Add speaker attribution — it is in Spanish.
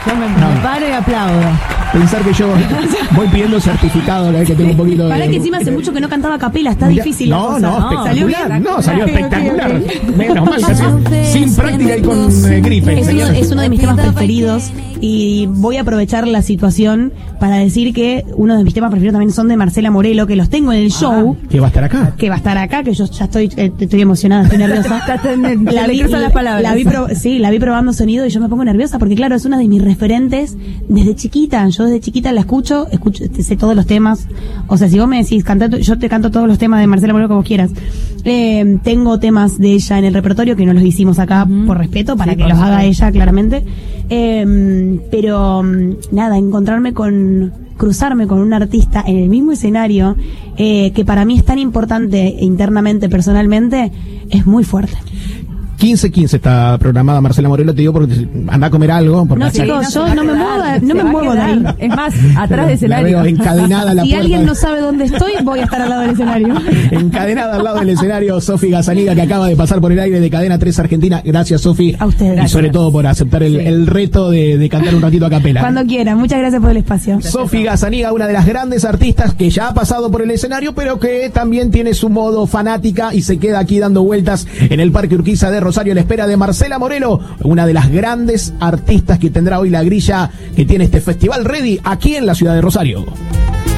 Speaker 1: Yo me paro y aplaudo.
Speaker 2: Pensar que yo voy pidiendo certificado la vez que tengo un poquito de...
Speaker 3: Para que encima hace mucho que no cantaba a capela, está difícil la cosa.
Speaker 2: Espectacular.
Speaker 3: ¿Salió bien?
Speaker 2: No, salió
Speaker 3: Ok,
Speaker 2: espectacular.
Speaker 3: ok.
Speaker 2: Menos mal, casi sin práctica y con gripe.
Speaker 3: Es uno de mis temas preferidos y voy a aprovechar la situación para decir que uno de mis temas preferidos también son de Marcela Morelo, que los tengo en el show.
Speaker 2: Que va a estar acá.
Speaker 3: Que va a estar acá, que yo ya estoy emocionada, estoy nerviosa. La vi probando sonido y yo me pongo nerviosa porque claro, es una de mis referentes desde chiquita. Yo desde chiquita la escucho, sé todos los temas. O sea, si vos me decís, yo te canto todos los temas de Marcela Morelo como quieras. Tengo temas de ella en el repertorio que no los hicimos acá por respeto, para que los haga ella claramente. Pero nada, cruzarme con un artista en el mismo escenario, que para mí es tan importante internamente, personalmente, es muy fuerte.
Speaker 2: 15:15 está programada Marcela Morelo, te digo porque anda a comer algo.
Speaker 3: No, chicos, yo no me muevo de ahí.
Speaker 1: Es más, atrás del escenario.
Speaker 2: Encadenada a la
Speaker 3: si
Speaker 2: puerta.
Speaker 3: alguien no sabe dónde estoy, voy a estar al lado del escenario.
Speaker 2: Encadenada al lado del escenario, Sofi Gazzaniga, que acaba de pasar por el aire de Cadena 3 Argentina. Gracias, Sofi.
Speaker 3: A ustedes.
Speaker 2: Y sobre todo por aceptar el reto de cantar un ratito a capela.
Speaker 3: Cuando quieran. Muchas gracias por el espacio.
Speaker 2: Sofi Gazzaniga, una de las grandes artistas que ya ha pasado por el escenario, pero que también tiene su modo fanática y se queda aquí dando vueltas en el Parque Urquiza de Rosario a la espera de Marcela Morelo, una de las grandes artistas que tendrá hoy la grilla que tiene este festival Ready aquí en la ciudad de Rosario.